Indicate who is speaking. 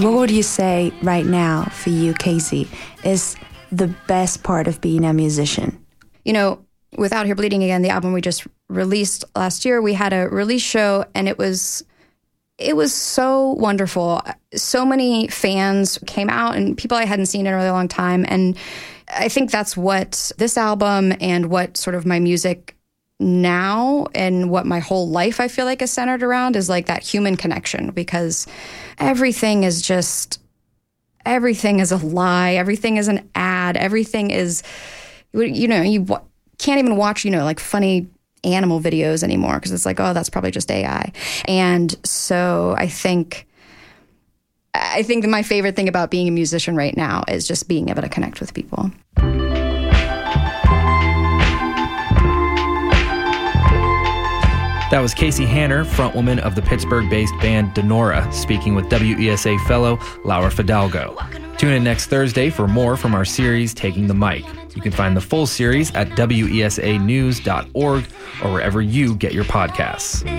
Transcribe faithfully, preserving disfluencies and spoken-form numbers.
Speaker 1: What would you say right now for you, Casey, is the best part of being a musician?
Speaker 2: You know, with Out Here Bleeding Again, the album we just released last year, we had a release show, and it was it was so wonderful. So many fans came out, and people I hadn't seen in a really long time. And I think that's what this album and what sort of my music now and what my whole life I feel like is centered around is like that human connection, because everything is just, everything is a lie. Everything is an ad. Everything is, you know, you can't even watch, you know, like funny animal videos anymore because it's like, oh, that's probably just A I. And so I think, I think that my favorite thing about being a musician right now is just being able to connect with people.
Speaker 3: That was Casey Hanner, frontwoman of the Pittsburgh-based band Denora, speaking with W E S A fellow Laura Fidalgo. Tune in next Thursday for more from our series, Taking the Mic. You can find the full series at W E S A news dot org or wherever you get your podcasts.